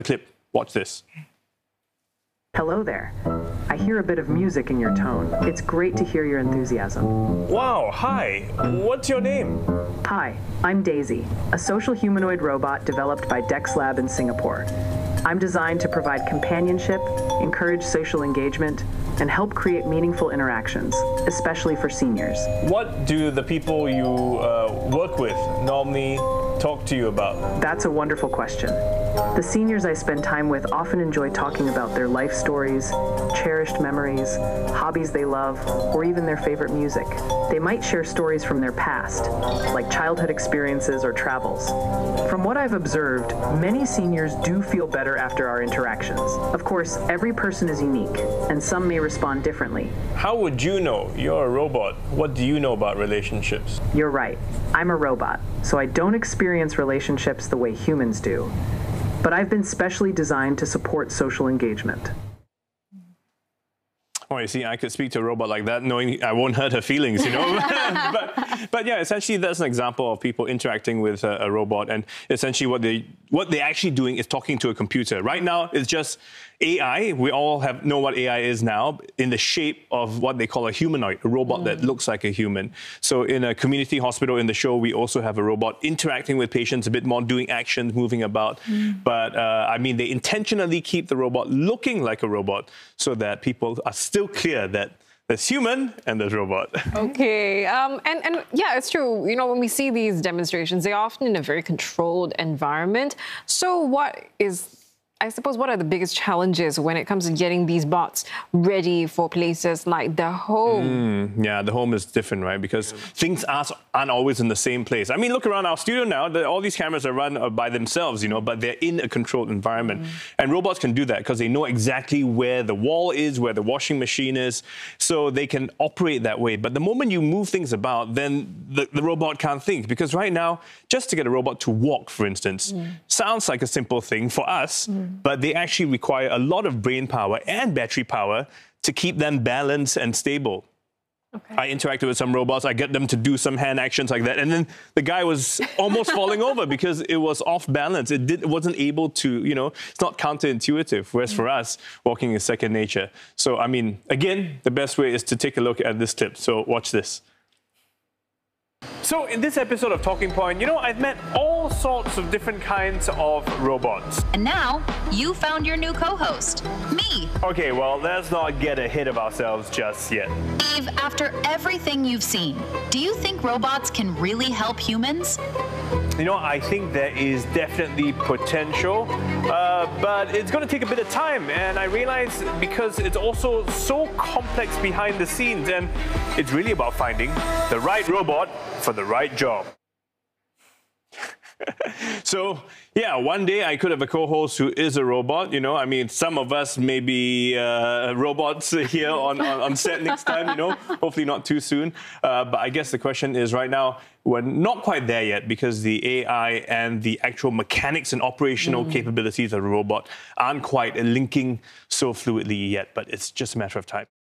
clip. Watch this. Hello there. I hear a bit of music in your tone. It's great to hear your enthusiasm. Wow, hi. What's your name? Hi, I'm Daisy, a social humanoid robot developed by DexLab in Singapore. I'm designed to provide companionship, encourage social engagement, and help create meaningful interactions, especially for seniors. What do the people you work with normally talk to you about? That's a wonderful question. The seniors I spend time with often enjoy talking about their life stories, cherished memories, hobbies they love, or even their favorite music. They might share stories from their past, like childhood experiences or travels. From what I've observed, many seniors do feel better after our interactions. Of course, every person is unique, and some may respond differently. How would you know? You're a robot. What do you know about relationships? You're right. I'm a robot, so I don't experience relationships the way humans do. But I've been specially designed to support social engagement. Oh, you see, I could speak to a robot like that knowing I won't hurt her feelings, you know? but yeah, essentially that's an example of people interacting with a robot, and essentially what they're actually doing is talking to a computer. Right now, it's just AI. We all know what AI is now, in the shape of what they call a humanoid, a robot that looks like a human. So in a community hospital in the show, we also have a robot interacting with patients a bit more, doing actions, moving about. But I mean, they intentionally keep the robot looking like a robot so that people are still clear that there's human and there's robot. Okay, and yeah, it's true. You know, when we see these demonstrations, they're often in a very controlled environment. So what are the biggest challenges when it comes to getting these bots ready for places like the home? Yeah, the home is different, right? Because things aren't always in the same place. I mean, look around our studio now. All these cameras are run by themselves, you know, but they're in a controlled environment. And robots can do that because they know exactly where the wall is, where the washing machine is, so they can operate that way. But the moment you move things about, then the robot can't think. Because right now, just to get a robot to walk, for instance, sounds like a simple thing for us, but they actually require a lot of brain power and battery power to keep them balanced and stable. Okay. I interacted with some robots, I get them to do some hand actions like that, and then the guy was almost falling over because it was off balance. It wasn't able to, you know, it's not counterintuitive, whereas for us, walking is second nature. So, I mean, again, the best way is to take a look at this clip. So watch this. So in this episode of Talking Point, you know, I've met all sorts of different kinds of robots. And now, you found your new co-host, me. Okay, well, let's not get ahead of ourselves just yet. Dave, after everything you've seen, do you think robots can really help humans? You know, I think there is definitely potential, but it's going to take a bit of time. And I realize because it's also so complex behind the scenes, and it's really about finding the right robot for the right job. So, yeah, one day I could have a co-host who is a robot, you know. I mean, some of us may be robots here on set next time, you know. Hopefully not too soon. But I guess the question is right now, we're not quite there yet because the AI and the actual mechanics and operational capabilities of the robot aren't quite linking so fluidly yet. But it's just a matter of time.